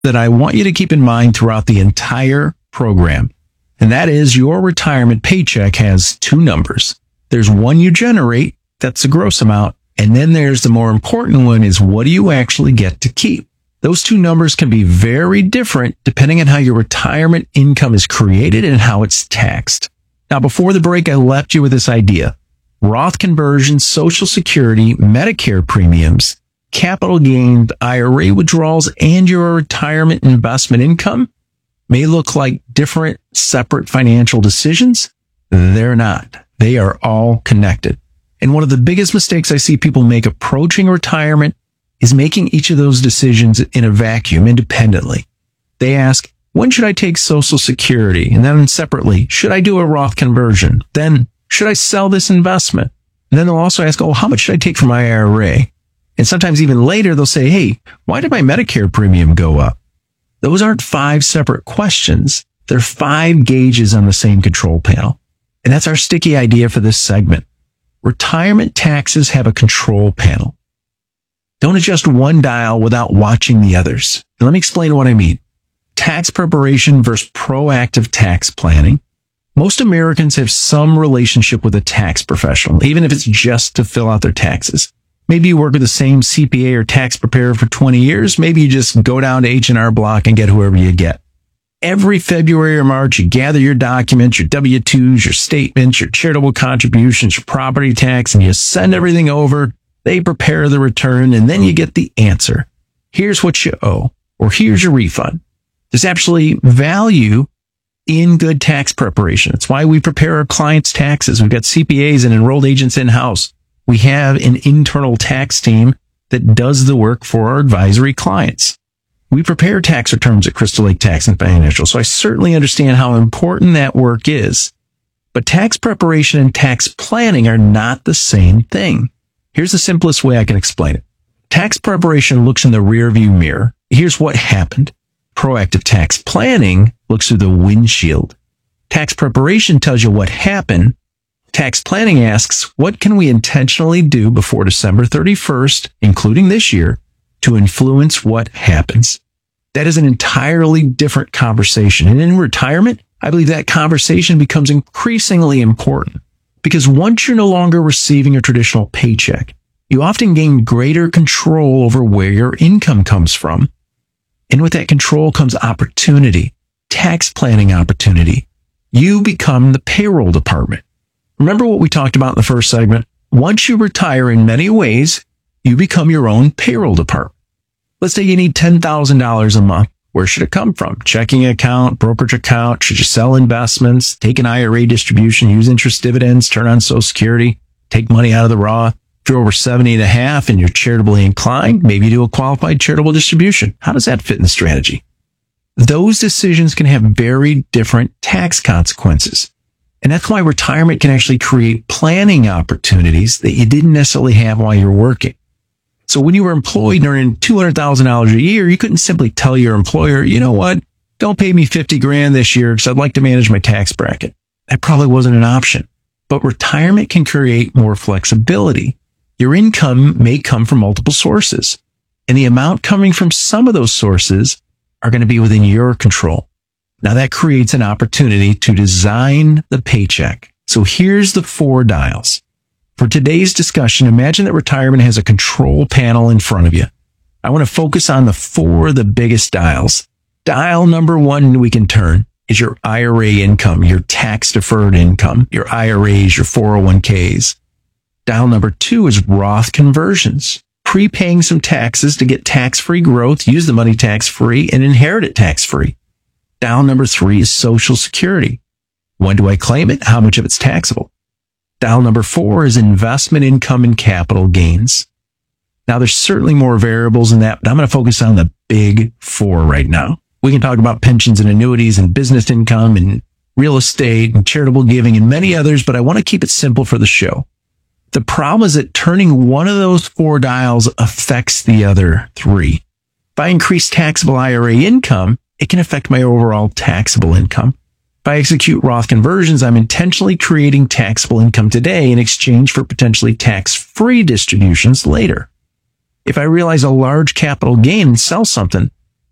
that I want you to keep in mind throughout the entire program. And that is your retirement paycheck has two numbers. There's one you generate, that's the gross amount. And then there's the more important one is what do you actually get to keep? Those two numbers can be very different depending on how your retirement income is created and how it's taxed. Now, before the break, I left you with this idea. Roth conversions, Social Security, Medicare premiums, capital gains, IRA withdrawals, and your retirement investment income may look like different, separate financial decisions. They're not. They are all connected. And one of the biggest mistakes I see people make approaching retirement is making each of those decisions in a vacuum independently. They ask, when should I take Social Security? And then separately, should I do a Roth conversion? Then, should I sell this investment? And then they'll also ask, how much should I take from my IRA? And sometimes even later, they'll say, hey, why did my Medicare premium go up? Those aren't 5 separate questions. They're 5 gauges on the same control panel. And that's our sticky idea for this segment. Retirement taxes have a control panel. Don't adjust one dial without watching the others. And let me explain what I mean. Tax preparation versus proactive tax planning. Most Americans have some relationship with a tax professional, even if it's just to fill out their taxes. Maybe you work with the same CPA or tax preparer for 20 years. Maybe you just go down to H&R Block and get whoever you get. Every February or March, you gather your documents, your W-2s, your statements, your charitable contributions, your property tax, and you send everything over. They prepare the return, and then you get the answer. Here's what you owe, or here's your refund. There's actually value in good tax preparation. It's why we prepare our clients' taxes. We've got CPAs and enrolled agents in-house. We have an internal tax team that does the work for our advisory clients. We prepare tax returns at Crystal Lake Tax and Financial, so I certainly understand how important that work is. But tax preparation and tax planning are not the same thing. Here's the simplest way I can explain it. Tax preparation looks in the rearview mirror. Here's what happened. Proactive tax planning looks through the windshield. Tax preparation tells you what happened. Tax planning asks, what can we intentionally do before December 31st, including this year, to influence what happens? That is an entirely different conversation. And in retirement, I believe that conversation becomes increasingly important because once you're no longer receiving a traditional paycheck, you often gain greater control over where your income comes from. And with that control comes opportunity, tax planning opportunity. You become the payroll department. Remember what we talked about in the first segment? Once you retire, in many ways, you become your own payroll department. Let's say you need $10,000 a month. Where should it come from? Checking account, brokerage account? Should you sell investments, take an IRA distribution, use interest dividends, turn on Social Security, take money out of the Roth? If you're over 70 and a half and you're charitably inclined, maybe do a qualified charitable distribution. How does that fit in the strategy? Those decisions can have very different tax consequences. And that's why retirement can actually create planning opportunities that you didn't necessarily have while you're working. So when you were employed and earning $200,000 a year, you couldn't simply tell your employer, you know what, don't pay me $50,000 this year because I'd like to manage my tax bracket. That probably wasn't an option. But retirement can create more flexibility. Your income may come from multiple sources, and the amount coming from some of those sources are going to be within your control. Now that creates an opportunity to design the paycheck. So here's the 4 dials. For today's discussion, imagine that retirement has a control panel in front of you. I want to focus on the biggest dials. Dial number 1 we can turn is your IRA income, your tax-deferred income, your IRAs, your 401ks. Dial number 2 is Roth conversions, prepaying some taxes to get tax-free growth, use the money tax-free, and inherit it tax-free. Dial number 3 is Social Security. When do I claim it? How much of it's taxable? Dial number 4 is investment income and capital gains. Now, there's certainly more variables in that, but I'm going to focus on the big 4 right now. We can talk about pensions and annuities and business income and real estate and charitable giving and many others, but I want to keep it simple for the show. The problem is that turning one of those 4 dials affects the other 3. If I increase taxable IRA income, it can affect my overall taxable income. If I execute Roth conversions, I'm intentionally creating taxable income today in exchange for potentially tax-free distributions later. If I realize a large capital gain and sell something,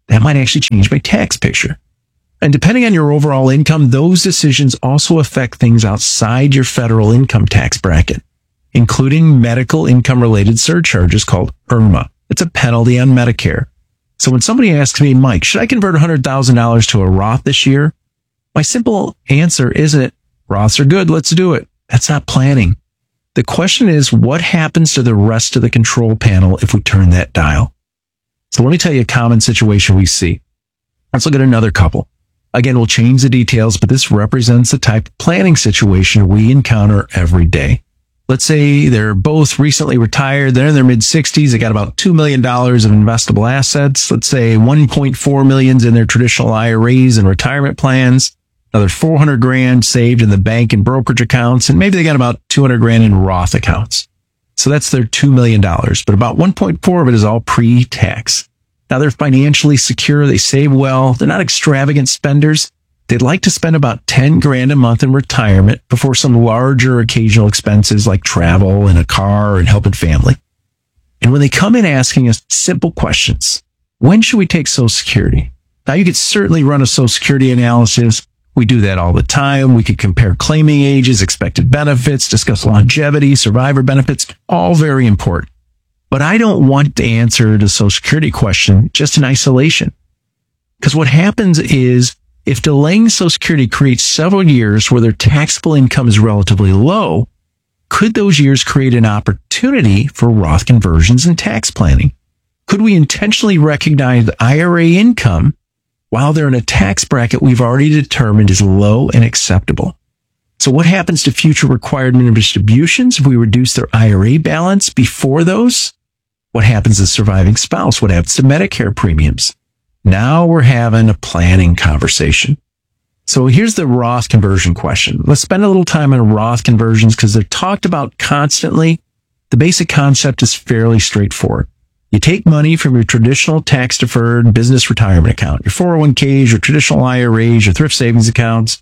that might actually change my tax picture. And depending on your overall income, those decisions also affect things outside your federal income tax bracket, including medical income related surcharges called IRMA. It's a penalty on Medicare. So when somebody asks me, Mike, should I convert $100,000 to a Roth this year? My simple answer isn't, Roths are good, let's do it. That's not planning. The question is, what happens to the rest of the control panel if we turn that dial? So let me tell you a common situation we see. Let's look at another couple. Again, we'll change the details, but this represents the type of planning situation we encounter every day. Let's say they're both recently retired. They're in their mid-60s. They got about $2 million of investable assets. Let's say $1.4 million in their traditional IRAs and retirement plans. Another $400,000 saved in the bank and brokerage accounts. And maybe they got about $200,000 in Roth accounts. So that's their $2 million. But about 1.4 of it is all pre-tax. Now they're financially secure. They save well. They're not extravagant spenders. They'd like to spend about $10,000 a month in retirement before some larger occasional expenses like travel and a car and helping family. And when they come in asking us simple questions, when should we take Social Security? Now you could certainly run a Social Security analysis. We do that all the time. We could compare claiming ages, expected benefits, discuss longevity, survivor benefits, all very important. But I don't want to answer the Social Security question just in isolation. Because what happens is, if delaying Social Security creates several years where their taxable income is relatively low, could those years create an opportunity for Roth conversions and tax planning? Could we intentionally recognize IRA income while they're in a tax bracket we've already determined is low and acceptable? So what happens to future required minimum distributions if we reduce their IRA balance before those? What happens to the surviving spouse? What happens to Medicare premiums? Now we're having a planning conversation. So here's the Roth conversion question. Let's spend a little time on Roth conversions because they're talked about constantly. The basic concept is fairly straightforward. You take money from your traditional tax-deferred business retirement account, your 401ks, your traditional IRAs, your thrift savings accounts,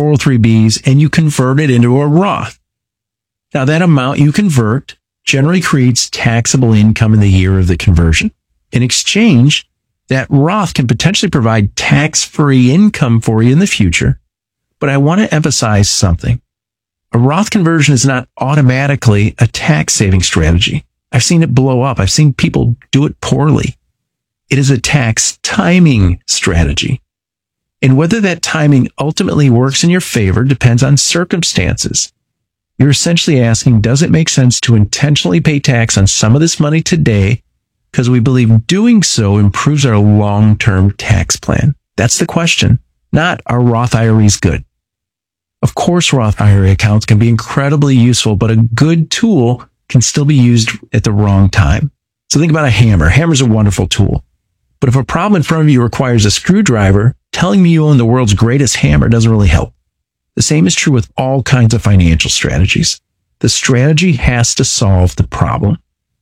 403bs, and you convert it into a Roth. Now that amount you convert generally creates taxable income in the year of the conversion. In exchange, that Roth can potentially provide tax-free income for you in the future. But I want to emphasize something. A Roth conversion is not automatically a tax-saving strategy. I've seen it blow up. I've seen people do it poorly. It is a tax timing strategy. And whether that timing ultimately works in your favor depends on circumstances. You're essentially asking, does it make sense to intentionally pay tax on some of this money today because we believe doing so improves our long-term tax plan? That's the question, not are Roth IRAs good? Of course, Roth IRA accounts can be incredibly useful, but a good tool can still be used at the wrong time. So think about a hammer. Hammer's a wonderful tool. But if a problem in front of you requires a screwdriver, telling me you own the world's greatest hammer doesn't really help. The same is true with all kinds of financial strategies. The strategy has to solve the problem.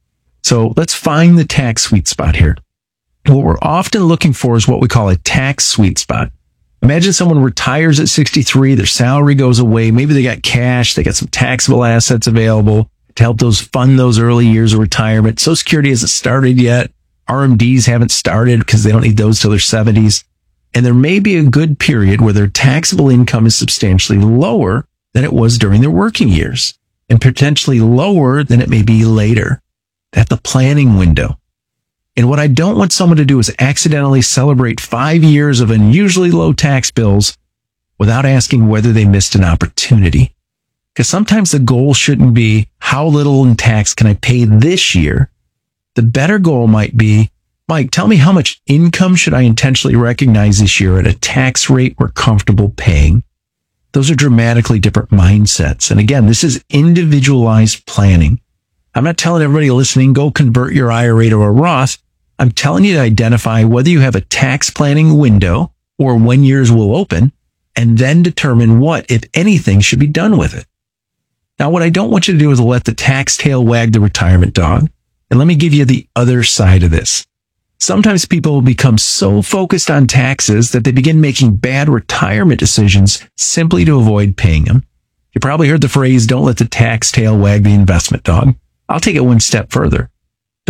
So let's find the tax sweet spot here. What we're often looking for is what we call a tax sweet spot. Imagine someone retires at 63, their salary goes away, maybe they got cash, they got some taxable assets available to help fund those early years of retirement. Social Security hasn't started yet. RMDs haven't started because they don't need those till their 70s. And there may be a good period where their taxable income is substantially lower than it was during their working years, and potentially lower than it may be later. That's the planning window. And what I don't want someone to do is accidentally celebrate 5 years of unusually low tax bills without asking whether they missed an opportunity. Because sometimes the goal shouldn't be how little in tax can I pay this year. The better goal might be, Mike, tell me how much income should I intentionally recognize this year at a tax rate we're comfortable paying? Those are dramatically different mindsets. And again, this is individualized planning. I'm not telling everybody listening, go convert your IRA to a Roth. I'm telling you to identify whether you have a tax planning window or when yours will open, and then determine what, if anything, should be done with it. Now, what I don't want you to do is let the tax tail wag the retirement dog. And let me give you the other side of this. Sometimes people become so focused on taxes that they begin making bad retirement decisions simply to avoid paying them. You probably heard the phrase, don't let the tax tail wag the investment dog. I'll take it one step further.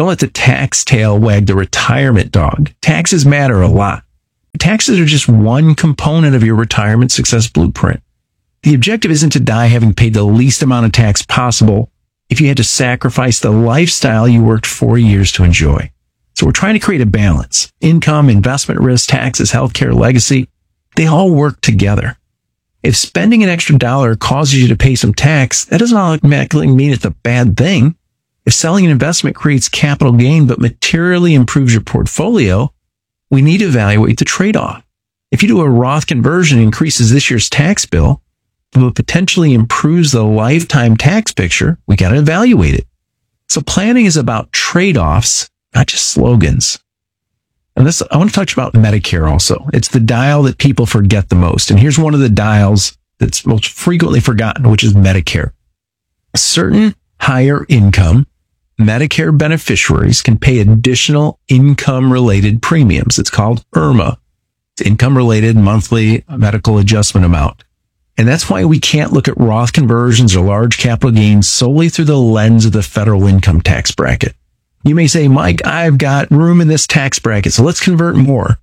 Don't let the tax tail wag the retirement dog. Taxes matter a lot. Taxes are just one component of your retirement success blueprint. The objective isn't to die having paid the least amount of tax possible if you had to sacrifice the lifestyle you worked 4 years to enjoy. So we're trying to create a balance. Income, investment risk, taxes, healthcare, legacy, they all work together. If spending an extra dollar causes you to pay some tax, that doesn't automatically mean it's a bad thing. If selling an investment creates capital gain but materially improves your portfolio, we need to evaluate the trade-off. If you do a Roth conversion and increases this year's tax bill, but potentially improves the lifetime tax picture, we got to evaluate it. So planning is about trade-offs, not just slogans. And I want to touch about Medicare also. It's the dial that people forget the most. And here's one of the dials that's most frequently forgotten, which is Medicare. Certain higher income Medicare beneficiaries can pay additional income-related premiums. It's called IRMA. It's income-related monthly medical adjustment amount. And that's why we can't look at Roth conversions or large capital gains solely through the lens of the federal income tax bracket. You may say, Mike, I've got room in this tax bracket, so let's convert more.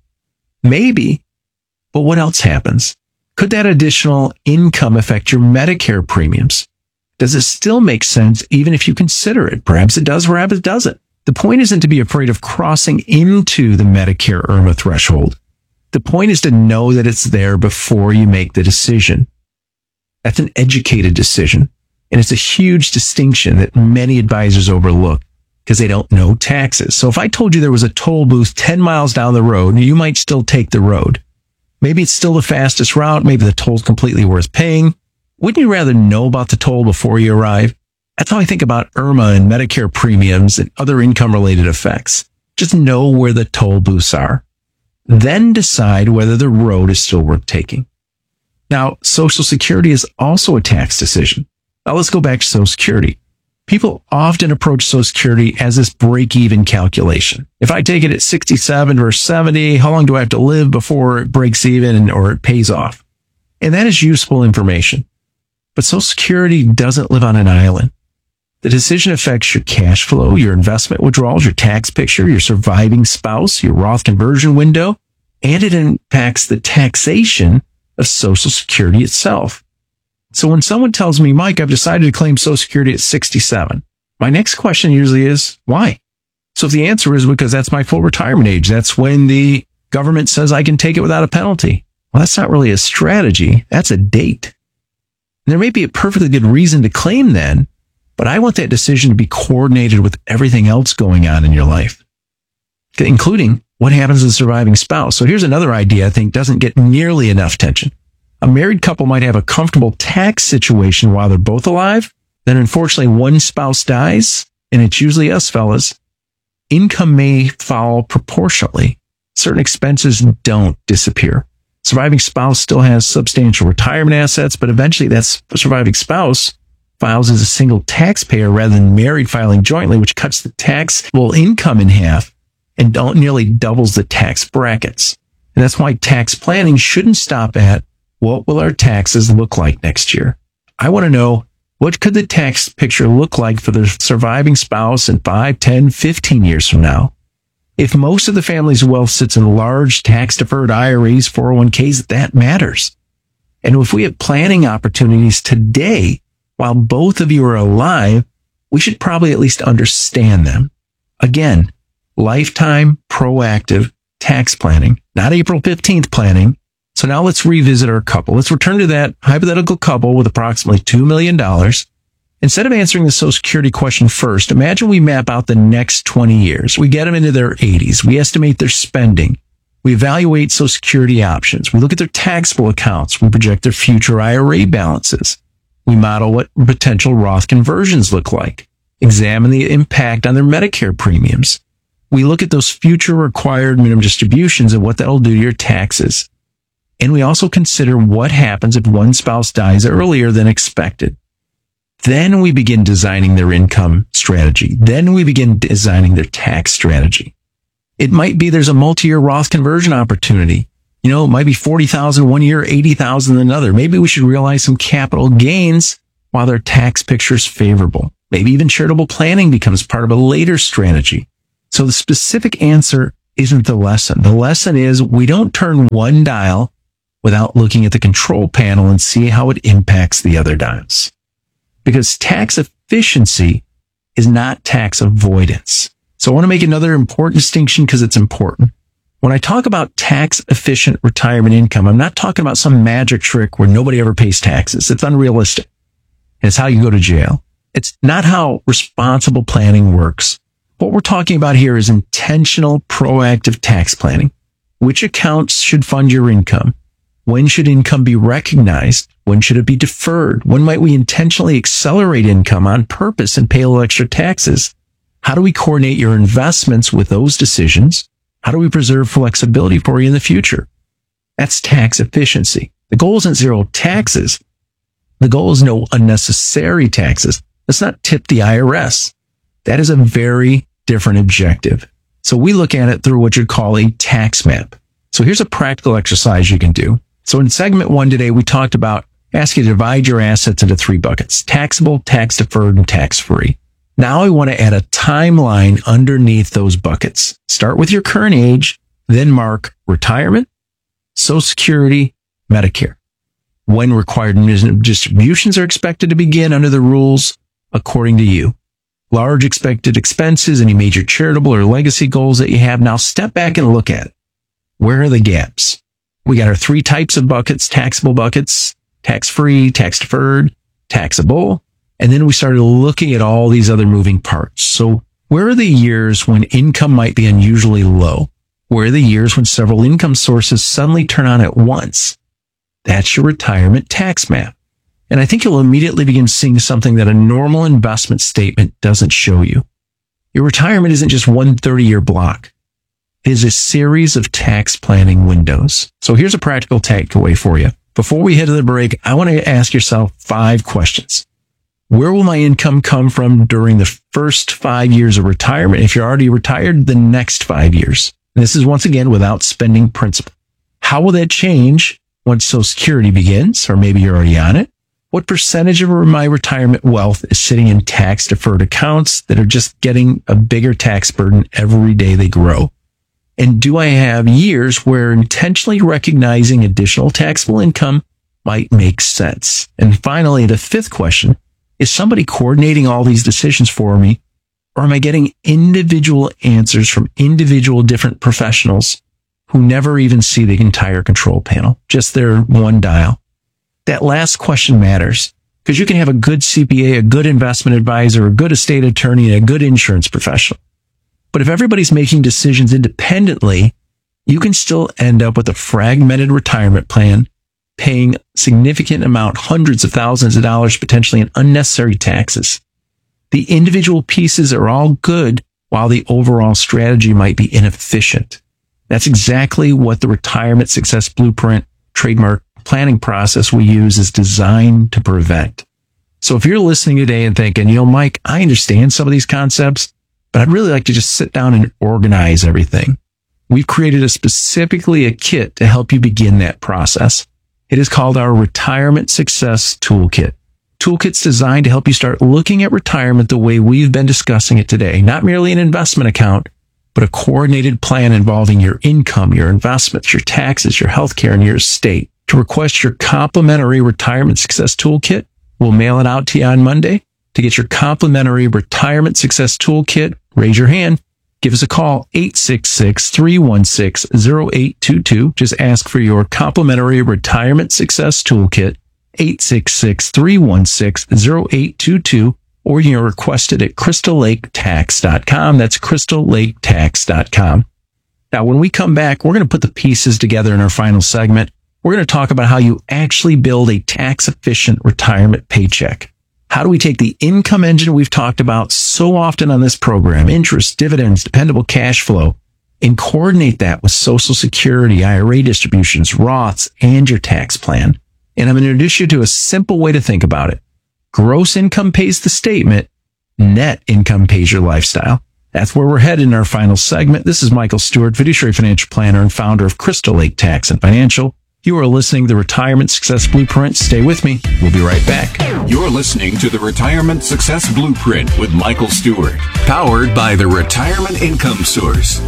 Maybe, but what else happens? Could that additional income affect your Medicare premiums? Does it still make sense even if you consider it? Perhaps it does, perhaps it doesn't. The point isn't to be afraid of crossing into the Medicare IRMA threshold. The point is to know that it's there before you make the decision. That's an educated decision. And it's a huge distinction that many advisors overlook because they don't know taxes. So if I told you there was a toll booth 10 miles down the road, you might still take the road. Maybe it's still the fastest route. Maybe the toll's completely worth paying. Wouldn't you rather know about the toll before you arrive? That's how I think about IRMA and Medicare premiums and other income-related effects. Just know where the toll booths are. Then decide whether the road is still worth taking. Now, Social Security is also a tax decision. Now let's go back to Social Security. People often approach Social Security as this break-even calculation. If I take it at 67 versus 70, how long do I have to live before it breaks even or it pays off? And that is useful information. But Social Security doesn't live on an island. The decision affects your cash flow, your investment withdrawals, your tax picture, your surviving spouse, your Roth conversion window, and it impacts the taxation of Social Security itself. So when someone tells me, Mike, I've decided to claim Social Security at 67, my next question usually is, why? So if the answer is because that's my full retirement age, that's when the government says I can take it without a penalty. Well, that's not really a strategy. That's a date. And there may be a perfectly good reason to claim then, but I want that decision to be coordinated with everything else going on in your life, including what happens to the surviving spouse. So here's another idea I think doesn't get nearly enough attention. A married couple might have a comfortable tax situation while they're both alive. Then unfortunately, one spouse dies, and it's usually us fellas. Income may fall proportionately. Certain expenses don't disappear. Surviving spouse still has substantial retirement assets, but eventually that surviving spouse files as a single taxpayer rather than married filing jointly, which cuts the taxable income in half and nearly doubles the tax brackets. And that's why tax planning shouldn't stop at what will our taxes look like next year? I want to know, what could the tax picture look like for the surviving spouse in 5, 10, 15 years from now? If most of the family's wealth sits in large tax-deferred IRAs, 401ks, that matters. And if we have planning opportunities today, while both of you are alive, we should probably at least understand them. Again, lifetime proactive tax planning, not April 15th planning. So now let's revisit our couple. Let's return to that hypothetical couple with approximately $2 million. Instead of answering the Social Security question first, imagine we map out the next 20 years. We get them into their 80s. We estimate their spending. We evaluate Social Security options. We look at their taxable accounts. We project their future IRA balances. We model what potential Roth conversions look like. Examine the impact on their Medicare premiums. We look at those future required minimum distributions and what that'll do to your taxes. And we also consider what happens if one spouse dies earlier than expected. Then we begin designing their income strategy. Then we begin designing their tax strategy. It might be there's a multi-year Roth conversion opportunity. You know, it might be 40,000 one year, 80,000 another. Maybe we should realize some capital gains while their tax picture is favorable. Maybe even charitable planning becomes part of a later strategy. So the specific answer isn't the lesson. The lesson is we don't turn one dial without looking at the control panel and see how it impacts the other dials. Because tax efficiency is not tax avoidance. So I want to make another important distinction because it's important. When I talk about tax efficient retirement income, I'm not talking about some magic trick where nobody ever pays taxes. It's unrealistic. It's how you go to jail. It's not how responsible planning works. What we're talking about here is intentional, proactive tax planning. Which accounts should fund your income? When should income be recognized? When should it be deferred? When might we intentionally accelerate income on purpose and pay a little extra taxes? How do we coordinate your investments with those decisions? How do we preserve flexibility for you in the future? That's tax efficiency. The goal isn't zero taxes. The goal is no unnecessary taxes. Let's not tip the IRS. That is a very different objective. So we look at it through what you'd call a tax map. So here's a practical exercise you can do. So in segment 1 today, we talked about asking you to divide your assets into 3 buckets: taxable, tax deferred, and tax free. Now I want to add a timeline underneath those buckets. Start with your current age, then mark retirement, Social Security, Medicare. When required distributions are expected to begin under the rules according to you. Large expected expenses, any major charitable or legacy goals that you have. Now step back and look at it. Where are the gaps? We got our 3 types of buckets: taxable buckets, tax-free, tax-deferred, taxable. And then we started looking at all these other moving parts. So where are the years when income might be unusually low? Where are the years when several income sources suddenly turn on at once? That's your retirement tax map. And I think you'll immediately begin seeing something that a normal investment statement doesn't show you. Your retirement isn't just one 30-year block. It is a series of tax planning windows. So here's a practical takeaway for you. Before we head to the break, I want to ask yourself 5 questions. Where will my income come from during the first 5 years of retirement? If you're already retired, the next 5 years. This is once again without spending principal. How will that change once Social Security begins? Or maybe you're already on it. What percentage of my retirement wealth is sitting in tax deferred accounts that are just getting a bigger tax burden every day they grow? And do I have years where intentionally recognizing additional taxable income might make sense? And finally, the 5th question, is somebody coordinating all these decisions for me? Or am I getting individual answers from individual different professionals who never even see the entire control panel, just their one dial? That last question matters because you can have a good CPA, a good investment advisor, a good estate attorney, and a good insurance professional. But if everybody's making decisions independently, you can still end up with a fragmented retirement plan, paying significant amount, hundreds of thousands of dollars, potentially in unnecessary taxes. The individual pieces are all good while the overall strategy might be inefficient. That's exactly what the Retirement Success Blueprint trademark planning process we use is designed to prevent. So if you're listening today and thinking, Mike, I understand some of these concepts, but I'd really like to just sit down and organize everything. We've created specifically a kit to help you begin that process. It is called our Retirement Success Toolkit. Toolkit's designed to help you start looking at retirement the way we've been discussing it today. Not merely an investment account, but a coordinated plan involving your income, your investments, your taxes, your healthcare, and your estate. To request your complimentary Retirement Success Toolkit, we'll mail it out to you on Monday. To get your complimentary Retirement Success Toolkit, raise your hand. Give us a call, 866-316-0822. Just ask for your complimentary Retirement Success Toolkit, 866-316-0822, or you can request it at crystallaketax.com. That's crystallaketax.com. Now, when we come back, we're going to put the pieces together in our final segment. We're going to talk about how you actually build a tax-efficient retirement paycheck. How do we take the income engine we've talked about so often on this program, interest, dividends, dependable cash flow, and coordinate that with Social Security, IRA distributions, Roths, and your tax plan? And I'm going to introduce you to a simple way to think about it. Gross income pays the statement. Net income pays your lifestyle. That's where we're headed in our final segment. This is Michael Stewart, fiduciary financial planner and founder of Crystal Lake Tax and Financial. You are listening to the Retirement Success Blueprint. Stay with me. We'll be right back. You're listening to the Retirement Success Blueprint with Michael Stewart, powered by the Retirement Income Source.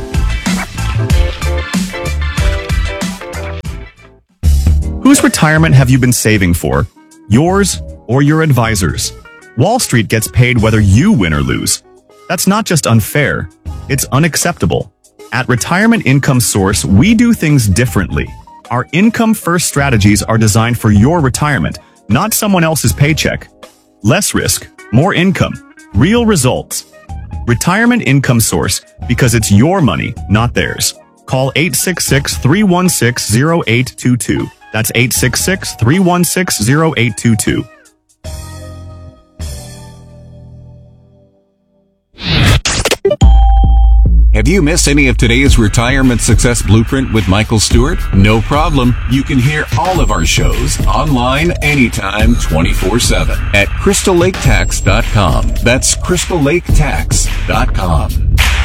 Whose retirement have you been saving for? Yours or your advisor's? Wall Street gets paid whether you win or lose. That's not just unfair, it's unacceptable. At Retirement Income Source, we do things differently. Our income-first strategies are designed for your retirement, not someone else's paycheck. Less risk, more income, real results. Retirement Income Source, because it's your money, not theirs. Call 866-316-0822. That's 866-316-0822. Have you missed any of today's Retirement Success Blueprint with Michael Stewart? No problem. You can hear all of our shows online anytime 24/7 at crystallaketax.com. That's crystallaketax.com.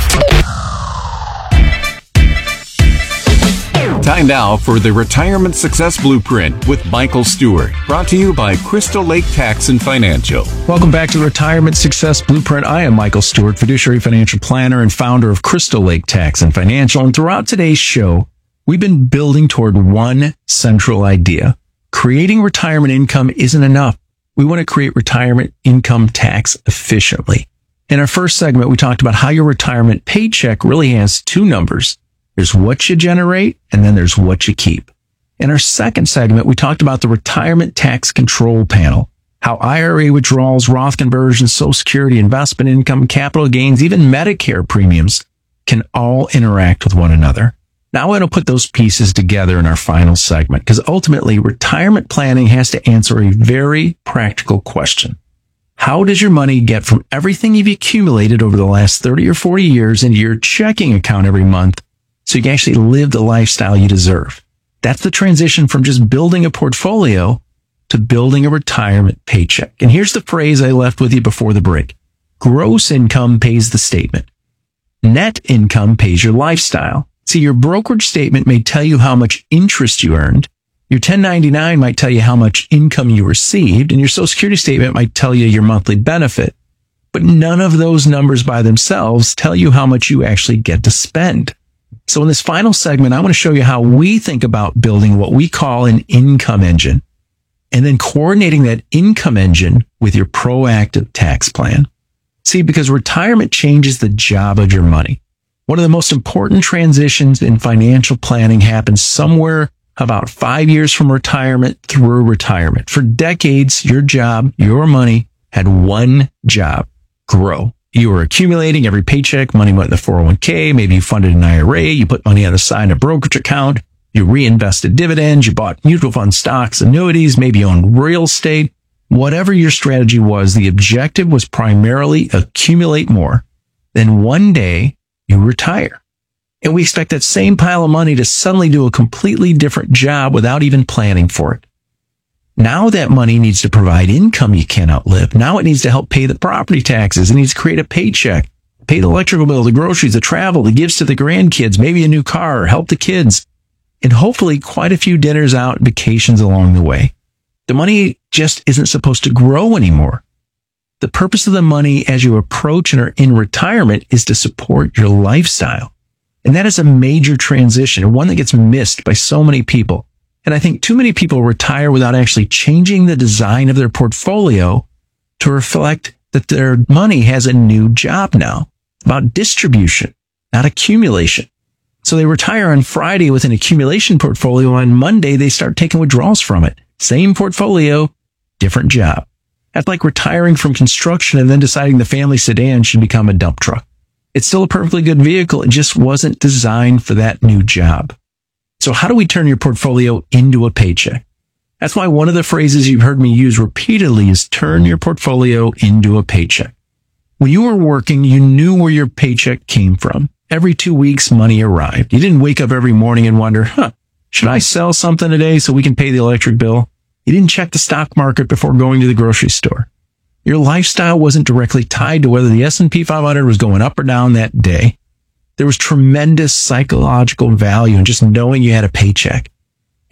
Time now for the Retirement Success Blueprint with Michael Stewart, brought to you by Crystal Lake Tax and Financial. Welcome back to the Retirement Success Blueprint. I am Michael Stewart, fiduciary financial planner and founder of Crystal Lake Tax and Financial. And throughout today's show, we've been building toward one central idea. Creating retirement income isn't enough. We want to create retirement income tax efficiently. In our first segment, we talked about how your retirement paycheck really has two numbers. There's what you generate, and then there's what you keep. In our second segment, we talked about the Retirement Tax Control Panel, how IRA withdrawals, Roth conversions, Social Security, investment income, capital gains, even Medicare premiums can all interact with one another. Now I'm going to put those pieces together in our final segment, because ultimately retirement planning has to answer a very practical question. How does your money get from everything you've accumulated over the last 30 or 40 years into your checking account every month so you can actually live the lifestyle you deserve? That's the transition from just building a portfolio to building a retirement paycheck. And here's the phrase I left with you before the break. Gross income pays the statement. Net income pays your lifestyle. See, your brokerage statement may tell you how much interest you earned. Your 1099 might tell you how much income you received, and your Social Security statement might tell you your monthly benefit. But none of those numbers by themselves tell you how much you actually get to spend. So in this final segment, I want to show you how we think about building what we call an income engine, and then coordinating that income engine with your proactive tax plan. See, because retirement changes the job of your money. One of the most important transitions in financial planning happens somewhere about 5 years from retirement through retirement. For decades, your job, your money had one job: grow. You were accumulating every paycheck. Money went in the 401k. Maybe you funded an IRA. You put money on the side in a brokerage account. You reinvested dividends. You bought mutual fund stocks, annuities. Maybe you owned real estate. Whatever your strategy was, the objective was primarily accumulate more. Then one day you retire. And we expect that same pile of money to suddenly do a completely different job without even planning for it. Now that money needs to provide income you can't outlive. Now it needs to help pay the property taxes. It needs to create a paycheck, pay the electrical bill, the groceries, the travel, the gifts to the grandkids, maybe a new car, help the kids, and hopefully quite a few dinners out and vacations along the way. The money just isn't supposed to grow anymore. The purpose of the money as you approach and are in retirement is to support your lifestyle. And that is a major transition, and one that gets missed by so many people. And I think too many people retire without actually changing the design of their portfolio to reflect that their money has a new job now. It's about distribution, not accumulation. So they retire on Friday with an accumulation portfolio. On Monday, they start taking withdrawals from it. Same portfolio, different job. That's like retiring from construction and then deciding the family sedan should become a dump truck. It's still a perfectly good vehicle. It just wasn't designed for that new job. So how do we turn your portfolio into a paycheck? That's why one of the phrases you've heard me use repeatedly is turn your portfolio into a paycheck. When you were working, you knew where your paycheck came from. Every 2 weeks, money arrived. You didn't wake up every morning and wonder, should I sell something today so we can pay the electric bill? You didn't check the stock market before going to the grocery store. Your lifestyle wasn't directly tied to whether the S&P 500 was going up or down that day. There was tremendous psychological value in just knowing you had a paycheck.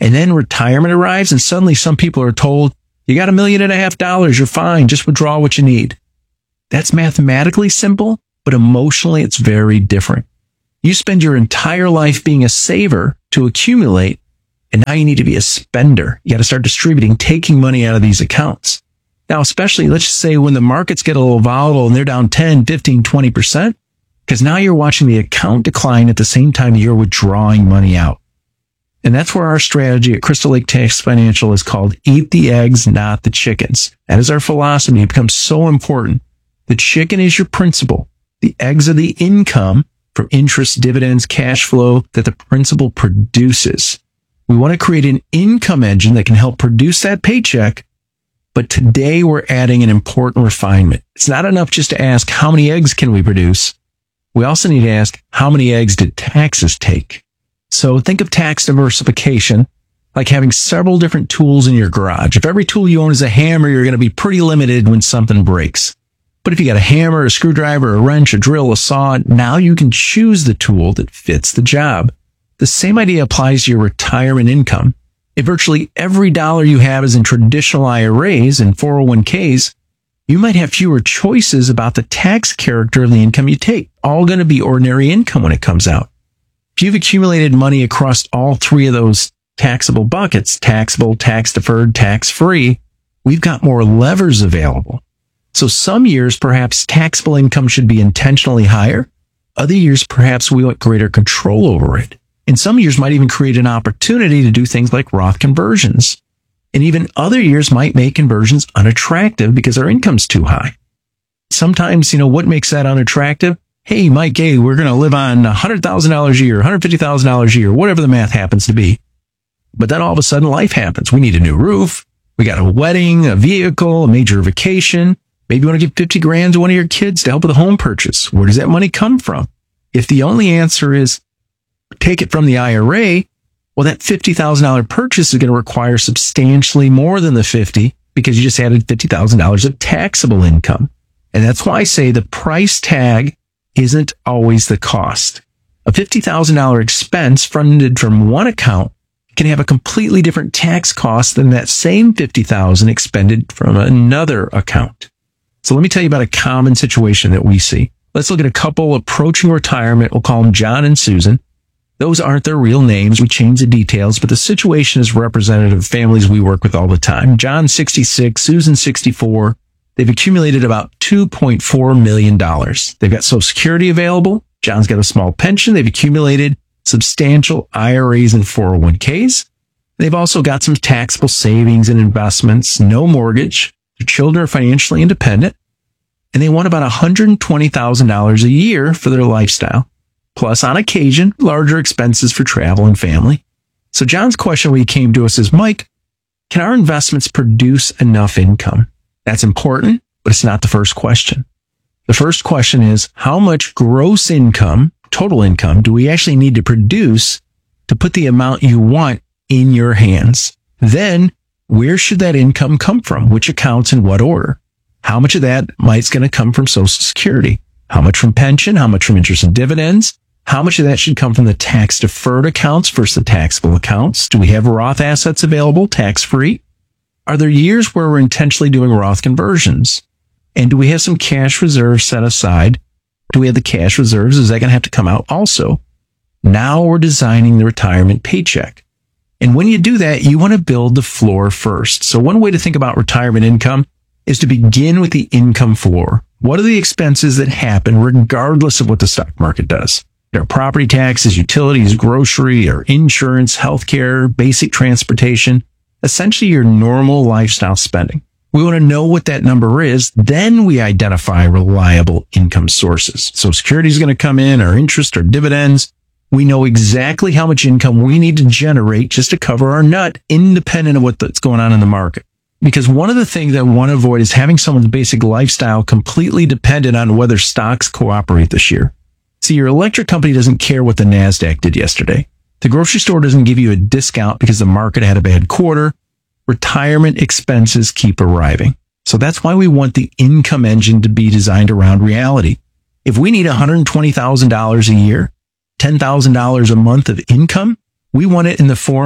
And then retirement arrives and suddenly some people are told, you got $1.5 million, you're fine, just withdraw what you need. That's mathematically simple, but emotionally it's very different. You spend your entire life being a saver to accumulate, and now you need to be a spender. You got to start distributing, taking money out of these accounts. Now, especially, let's just say when the markets get a little volatile and they're down 10, 15, 20%, because now you're watching the account decline at the same time you're withdrawing money out. And that's where our strategy at Crystal Lake Tax Financial is called Eat the Eggs, Not the Chickens. That is our philosophy. It becomes so important. The chicken is your principal. The eggs are the income from interest, dividends, cash flow that the principal produces. We want to create an income engine that can help produce that paycheck. But today we're adding an important refinement. It's not enough just to ask how many eggs can we produce. We also need to ask how many eggs did taxes take? So think of tax diversification like having several different tools in your garage. If every tool you own is a hammer, you're going to be pretty limited when something breaks. But if you got a hammer, a screwdriver, a wrench, a drill, a saw, now you can choose the tool that fits the job. The same idea applies to your retirement income. If virtually every dollar you have is in traditional IRAs and 401ks, you might have fewer choices about the tax character of the income you take. All going to be ordinary income when it comes out. If you've accumulated money across all three of those taxable buckets, taxable, tax deferred, tax free, we've got more levers available. So some years, perhaps taxable income should be intentionally higher. Other years, perhaps we want greater control over it. And some years might even create an opportunity to do things like Roth conversions. And even other years might make conversions unattractive because our income's too high. Sometimes, what makes that unattractive? Hey, Mike, we're going to live on $100,000 a year, $150,000 a year, whatever the math happens to be. But then all of a sudden life happens. We need a new roof. We got a wedding, a vehicle, a major vacation. Maybe you want to give 50 grand to one of your kids to help with a home purchase. Where does that money come from? If the only answer is take it from the IRA, well, that $50,000 purchase is going to require substantially more than the 50 because you just added $50,000 of taxable income. And that's why I say the price tag isn't always the cost. A $50,000 expense funded from one account can have a completely different tax cost than that same $50,000 expended from another account. So let me tell you about a common situation that we see. Let's look at a couple approaching retirement. We'll call them John and Susan. Those aren't their real names. We change the details, but the situation is representative of families we work with all the time. John, 66, Susan, 64. They've accumulated about $2.4 million. They've got Social Security available. John's got a small pension. They've accumulated substantial IRAs and 401ks. They've also got some taxable savings and investments, no mortgage. Their children are financially independent, and they want about $120,000 a year for their lifestyle. Plus, on occasion, larger expenses for travel and family. So John's question when he came to us is, Mike, can our investments produce enough income? That's important, but it's not the first question. The first question is, how much gross income, total income, do we actually need to produce to put the amount you want in your hands? Then, where should that income come from? Which accounts in what order? How much of that is going to come from Social Security? How much from pension? How much from interest and dividends? How much of that should come from the tax deferred accounts versus the taxable accounts? Do we have Roth assets available, tax free? Are there years where we're intentionally doing Roth conversions? And do we have some cash reserves set aside? Do we have the cash reserves? Is that going to have to come out also? Now we're designing the retirement paycheck. And when you do that, you want to build the floor first. So one way to think about retirement income is to begin with the income floor. What are the expenses that happen regardless of what the stock market does? There are property taxes, utilities, grocery, or insurance, healthcare, basic transportation, essentially your normal lifestyle spending. We want to know what that number is. Then we identify reliable income sources. So security is going to come in, our interest, our dividends. We know exactly how much income we need to generate just to cover our nut, independent of what's going on in the market. Because one of the things I want to avoid is having someone's basic lifestyle completely dependent on whether stocks cooperate this year. See, your electric company doesn't care what the NASDAQ did yesterday. The grocery store doesn't give you a discount because the market had a bad quarter. Retirement expenses keep arriving. So that's why we want the income engine to be designed around reality. If we need $120,000 a year, $10,000 a month of income, we want it in the form of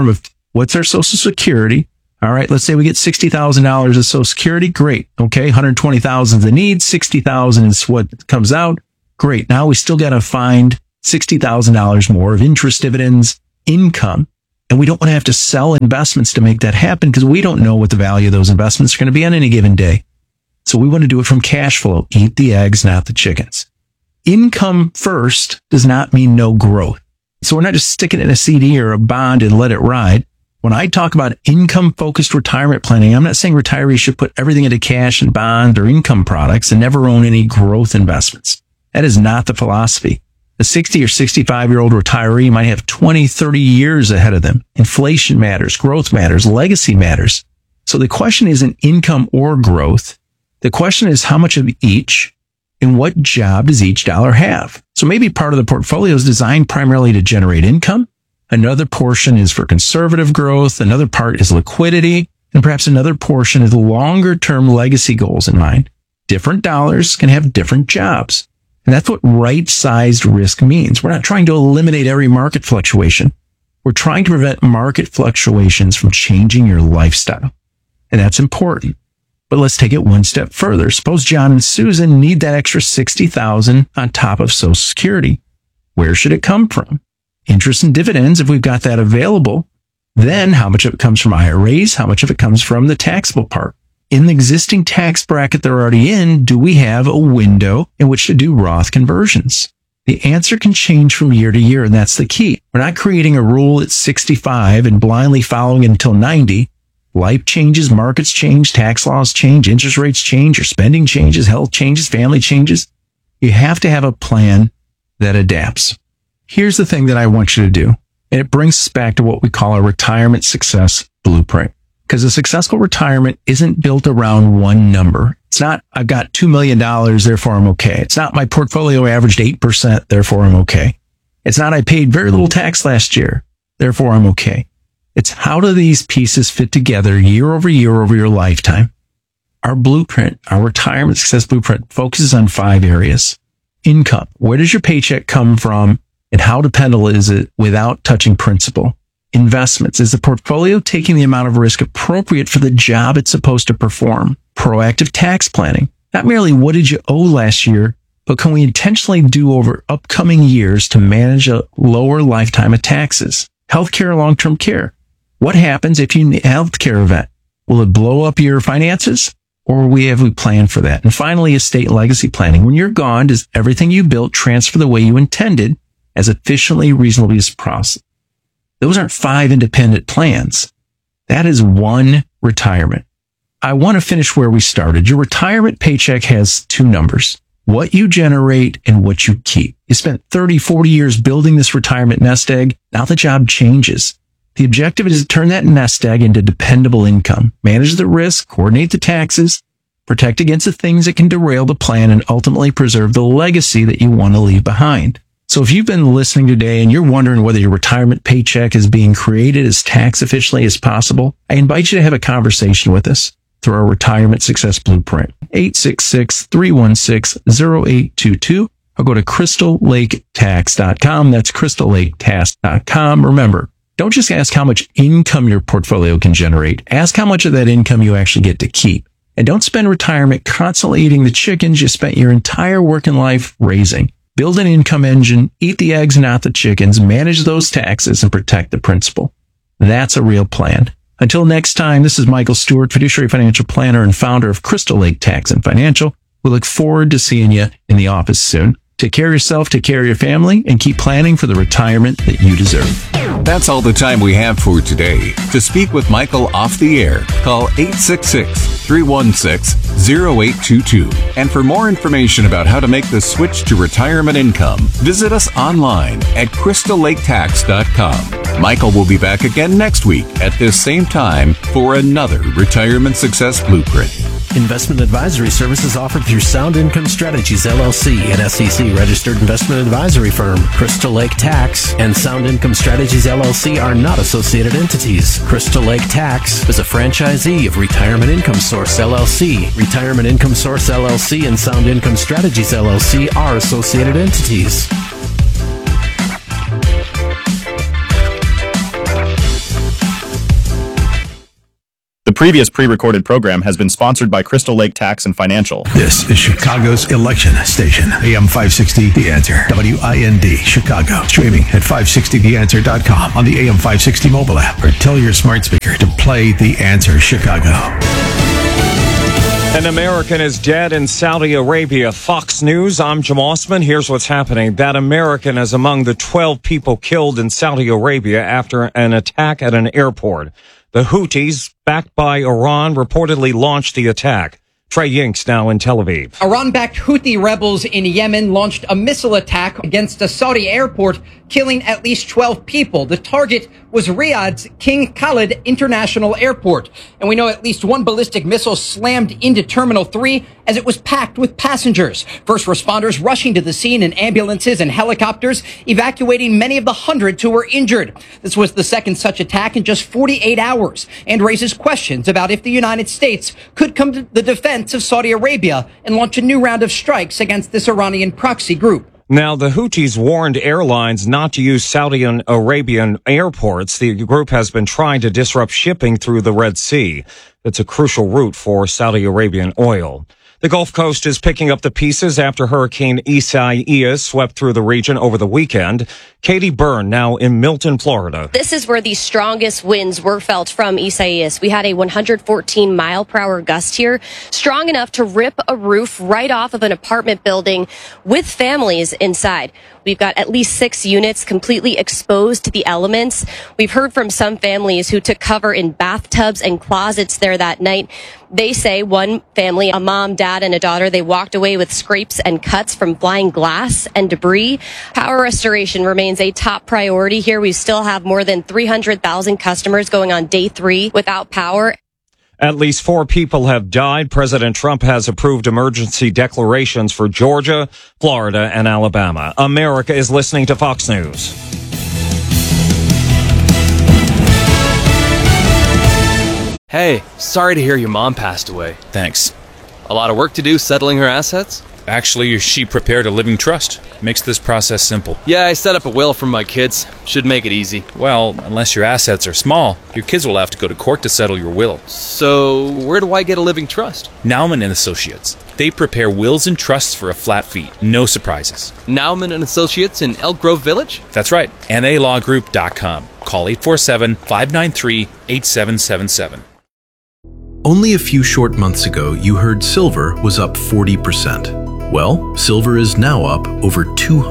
What's our Social Security? All right, let's say we get $60,000 of Social Security. Great. Okay, $120,000 is the need. $60,000 is what comes out. Great. Now we still got to find $60,000 more of interest, dividends, income. And we don't want to have to sell investments to make that happen because we don't know what the value of those investments are going to be on any given day. So we want to do it from cash flow. Eat the eggs, not the chickens. Income first does not mean no growth. So we're not just sticking it in a CD or a bond and let it ride. When I talk about income-focused retirement planning, I'm not saying retirees should put everything into cash and bond or income products and never own any growth investments. That is not the philosophy. A 60 or 65-year-old retiree might have 20, 30 years ahead of them. Inflation matters, growth matters, legacy matters. So the question isn't income or growth. The question is how much of each and what job does each dollar have? So maybe part of the portfolio is designed primarily to generate income. Another portion is for conservative growth. Another part is liquidity. And perhaps another portion is longer-term legacy goals in mind. Different dollars can have different jobs. And that's what right-sized risk means. We're not trying to eliminate every market fluctuation. We're trying to prevent market fluctuations from changing your lifestyle. And that's important. But let's take it one step further. Suppose John and Susan need that extra $60,000 on top of Social Security. Where should it come from? Interest and dividends, if we've got that available. Then how much of it comes from IRAs? How much of it comes from the taxable part? In the existing tax bracket they're already in, do we have a window in which to do Roth conversions? The answer can change from year to year, and that's the key. We're not creating a rule at 65 and blindly following it until 90. Life changes, markets change, tax laws change, interest rates change, your spending changes, health changes, family changes. You have to have a plan that adapts. Here's the thing that I want you to do, and it brings us back to what we call a retirement success blueprint. Because a successful retirement isn't built around one number. It's not, I've got $2 million, therefore I'm okay. It's not my portfolio averaged 8%, therefore I'm okay. It's not I paid very little tax last year, therefore I'm okay. It's how do these pieces fit together year over your lifetime? Our blueprint, our retirement success blueprint, focuses on 5 areas. Income. Where does your paycheck come from and how dependable is it without touching principal? Investments. Is the portfolio taking the amount of risk appropriate for the job it's supposed to perform? Proactive tax planning. Not merely what did you owe last year, but can we intentionally do over upcoming years to manage a lower lifetime of taxes? Healthcare, long-term care. What happens if you need a healthcare event? Will it blow up your finances? Or have we planned for that? And finally, estate legacy planning. When you're gone, does everything you built transfer the way you intended as efficiently, reasonably as possible? Those aren't 5 independent plans. That is one retirement. I want to finish where we started. Your retirement paycheck has 2 numbers, what you generate and what you keep. You spent 30, 40 years building this retirement nest egg. Now the job changes. The objective is to turn that nest egg into dependable income, manage the risk, coordinate the taxes, protect against the things that can derail the plan, and ultimately preserve the legacy that you want to leave behind. So if you've been listening today and you're wondering whether your retirement paycheck is being created as tax efficiently as possible, I invite you to have a conversation with us through our Retirement Success Blueprint, 866-316-0822, or go to crystallaketax.com. That's crystallaketax.com. Remember, don't just ask how much income your portfolio can generate. Ask how much of that income you actually get to keep. And don't spend retirement constantly eating the chickens you spent your entire working life raising. Build an income engine, eat the eggs, not the chickens, manage those taxes, and protect the principal. That's a real plan. Until next time, this is Michael Stewart, fiduciary financial planner and founder of Crystal Lake Tax and Financial. We look forward to seeing you in the office soon. Take care of yourself, take care of your family, and keep planning for the retirement that you deserve. That's all the time we have for today. To speak with Michael off the air, call 866-316-0822. And for more information about how to make the switch to retirement income, visit us online at crystallaketax.com. Michael will be back again next week at this same time for another Retirement Success Blueprint. Investment advisory services offered through Sound Income Strategies, LLC, an SEC-registered investment advisory firm. Crystal Lake Tax and Sound Income Strategies, LLC are not associated entities. Crystal Lake Tax is a franchisee of Retirement Income Source, LLC. Retirement Income Source, LLC and Sound Income Strategies, LLC are associated entities. The previous pre-recorded program has been sponsored by Crystal Lake Tax and Financial. This is Chicago's election station, AM 560 The Answer, WIND, Chicago. Streaming at 560theanswer.com on the AM 560 mobile app, or tell your smart speaker to play The Answer Chicago. An American is dead in Saudi Arabia. Fox News, I'm Jim Osman. Here's what's happening. That American is among the 12 people killed in Saudi Arabia after an attack at an airport. The Houthis, backed by Iran, reportedly launched the attack. Trey Yinks now in Tel Aviv. Iran-backed Houthi rebels in Yemen launched a missile attack against a Saudi airport, killing at least 12 people. The target was Riyadh's King Khalid International Airport. And we know at least one ballistic missile slammed into Terminal 3 as it was packed with passengers. First responders rushing to the scene in ambulances and helicopters, evacuating many of the hundreds who were injured. This was the second such attack in just 48 hours and raises questions about if the United States could come to the defense of Saudi Arabia and launch a new round of strikes against this Iranian proxy group. Now, the Houthis warned airlines not to use Saudi Arabian airports. The group has been trying to disrupt shipping through the Red Sea. It's a crucial route for Saudi Arabian oil. The Gulf Coast is picking up the pieces after Hurricane Isaias swept through the region over the weekend. Katie Byrne now in Milton, Florida. This is where the strongest winds were felt from Isaias. We had a 114 mile per hour gust here, strong enough to rip a roof right off of an apartment building with families inside. We've got at least 6 units completely exposed to the elements. We've heard from some families who took cover in bathtubs and closets there that night. They say one family, a mom, dad, and a daughter, they walked away with scrapes and cuts from flying glass and debris. Power restoration remains a top priority here. We still have more than 300,000 customers going on day 3 without power. At least 4 people have died. President Trump has approved emergency declarations for Georgia, Florida, and Alabama. America is listening to Fox News. Hey, sorry to hear your mom passed away. Thanks. A lot of work to do settling her assets? Actually, she prepared a living trust. Makes this process simple. Yeah, I set up a will for my kids. Should make it easy. Well, unless your assets are small, your kids will have to go to court to settle your will. So, where do I get a living trust? Nauman and Associates. They prepare wills and trusts for a flat fee. No surprises. Nauman and Associates in Elk Grove Village? That's right. NALawGroup.com. Call 847-593-8777. Only a few short months ago, you heard silver was up 40%. Well, silver is now up over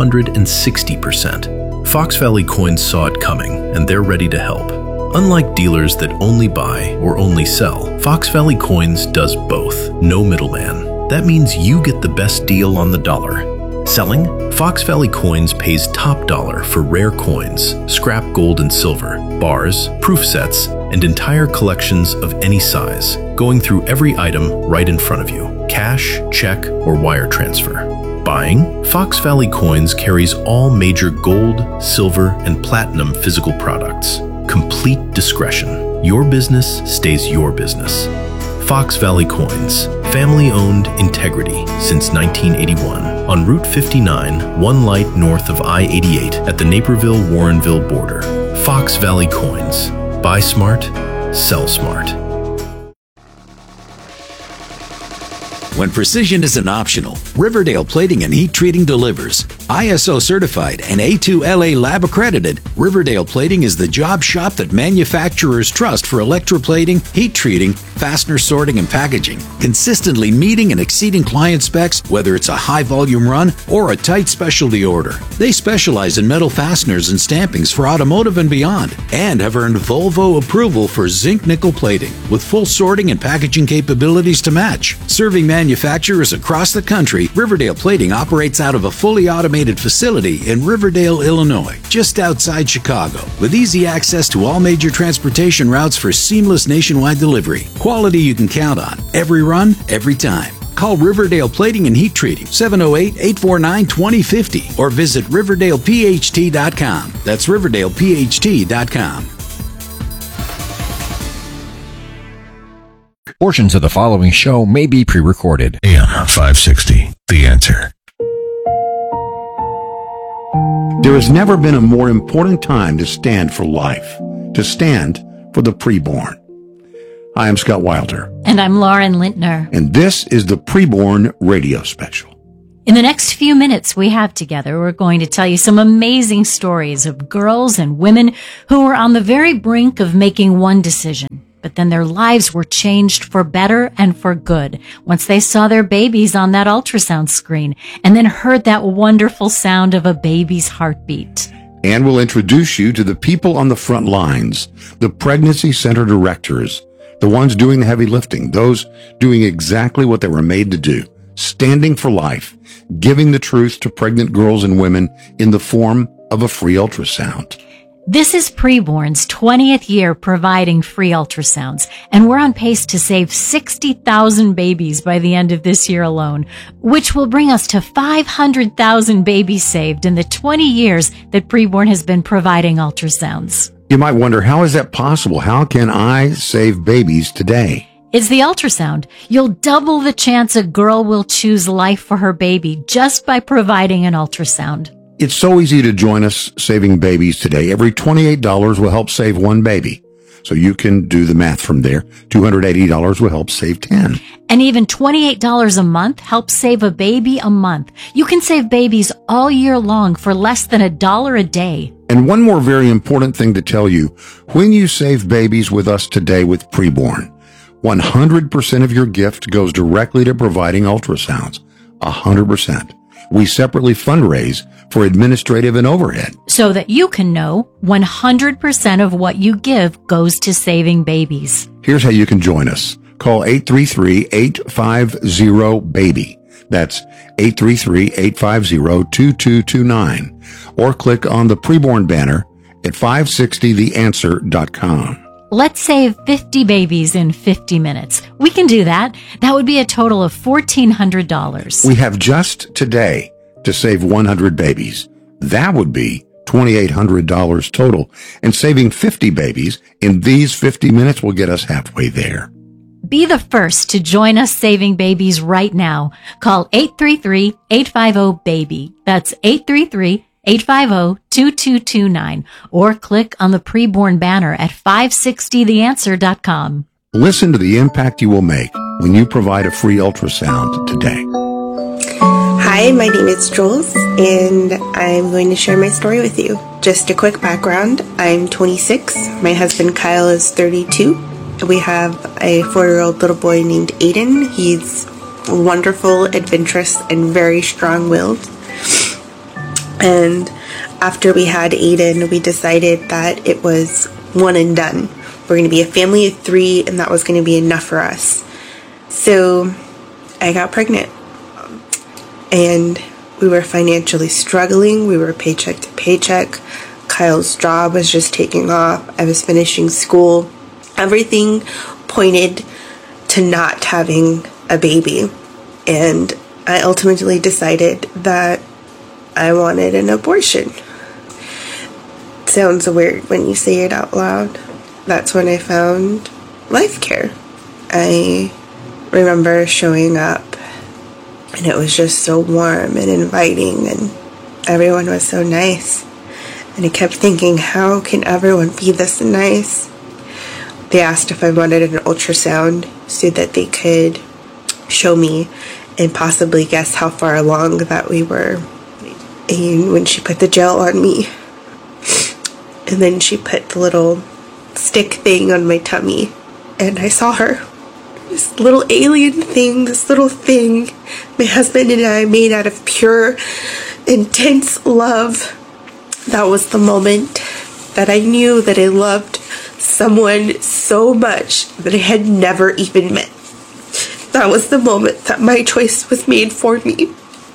260%. Fox Valley Coins saw it coming, and they're ready to help. Unlike dealers that only buy or only sell, Fox Valley Coins does both. No middleman. That means you get the best deal on the dollar. Selling? Fox Valley Coins pays top dollar for rare coins, scrap gold and silver, bars, proof sets, and entire collections of any size, going through every item right in front of you. Cash, check, or wire transfer. Buying? Fox Valley Coins carries all major gold, silver, and platinum physical products. Complete discretion. Your business stays your business. Fox Valley Coins. Family-owned integrity since 1981. On Route 59, 1 light north of I-88 at the Naperville-Warrenville border. Fox Valley Coins. Buy smart, sell smart. When precision isn't optional, Riverdale Plating and Heat Treating delivers. ISO certified and A2LA lab accredited, Riverdale Plating is the job shop that manufacturers trust for electroplating, heat treating, fastener sorting, and packaging. Consistently meeting and exceeding client specs, whether it's a high volume run or a tight specialty order. They specialize in metal fasteners and stampings for automotive and beyond, and have earned Volvo approval for zinc nickel plating, with full sorting and packaging capabilities to match. Serving manufacturers across the country, Riverdale Plating operates out of a fully automated facility in Riverdale, Illinois, just outside Chicago, with easy access to all major transportation routes for seamless nationwide delivery. Quality you can count on, every run, every time. Call Riverdale Plating and Heat Treating, 708-849-2050, or visit RiverdalePHT.com. That's RiverdalePHT.com. Portions of the following show may be pre-recorded. AM 560, The Answer. There has never been a more important time to stand for life, to stand for the preborn. I am Scott Wilder. And I'm Lauren Lintner. And this is the Preborn Radio Special. In the next few minutes we have together, we're going to tell you some amazing stories of girls and women who were on the very brink of making one decision. But then their lives were changed for better and for good once they saw their babies on that ultrasound screen and then heard that wonderful sound of a baby's heartbeat. And we'll introduce you to the people on the front lines, the pregnancy center directors, the ones doing the heavy lifting, those doing exactly what they were made to do, standing for life, giving the truth to pregnant girls and women in the form of a free ultrasound. This is Preborn's 20th year providing free ultrasounds, and we're on pace to save 60,000 babies by the end of this year alone, which will bring us to 500,000 babies saved in the 20 years that Preborn has been providing ultrasounds. You might wonder, how is that possible? How can I save babies today? It's the ultrasound. You'll double the chance a girl will choose life for her baby just by providing an ultrasound. It's so easy to join us saving babies today. Every $28 will help save one baby. So you can do the math from there. $280 will help save 10. And even $28 a month helps save a baby a month. You can save babies all year long for less than $1 a day. And one more very important thing to tell you. When you save babies with us today with Preborn, 100% of your gift goes directly to providing ultrasounds. 100%. We separately fundraise for administrative and overhead. So that you can know 100% of what you give goes to saving babies. Here's how you can join us. Call 833-850-BABY. That's 833-850-2229. Or click on the Preborn banner at 560theanswer.com. Let's save 50 babies in 50 minutes. We can do that. That would be a total of $1,400. We have just today to save 100 babies. That would be $2,800 total. And saving 50 babies in these 50 minutes will get us halfway there. Be the first to join us saving babies right now. Call 833-850-BABY. That's 833-850-2229. Or click on the Preborn banner at 560theanswer.com. Listen to the impact you will make when you provide a free ultrasound today. Hi, my name is Jules, and I'm going to share my story with you. Just a quick background. I'm 26. My husband Kyle is 32. We have a 4-year-old little boy named Aiden. He's wonderful, adventurous, and very strong-willed. And after we had Aiden, we decided that it was one and done. We're going to be a family of 3, and that was going to be enough for us. So I got pregnant. And we were financially struggling. We were paycheck to paycheck. Kyle's job was just taking off. I was finishing school. Everything pointed to not having a baby. And I ultimately decided that I wanted an abortion. It sounds weird when you say it out loud. That's when I found Life Care. I remember showing up, and it was just so warm and inviting, and everyone was so nice. And I kept thinking, how can everyone be this nice? They asked if I wanted an ultrasound so that they could show me and possibly guess how far along that we were. And when she put the gel on me, and then she put the little stick thing on my tummy, and I saw her. This little alien thing, this little thing my husband and I made out of pure, intense love. That was the moment that I knew that I loved someone so much that I had never even met. That was the moment that my choice was made for me.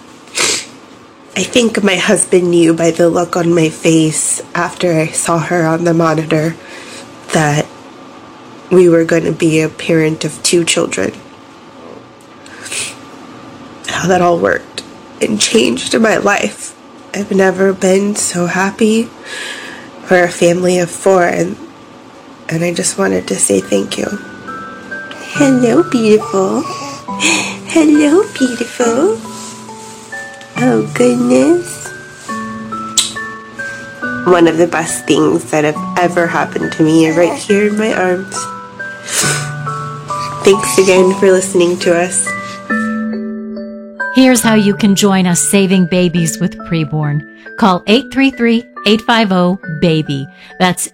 I think my husband knew by the look on my face after I saw her on the monitor that we were going to be a parent of 2 children. How that all worked and changed my life. I've never been so happy for a family of 4, and I just wanted to say thank you. Hello, beautiful. Hello, beautiful. Oh, goodness. One of the best things that have ever happened to me are right here in my arms. Thanks again for listening to us. Here's how you can join us saving babies with preborn. Call 833-850-BABY. That's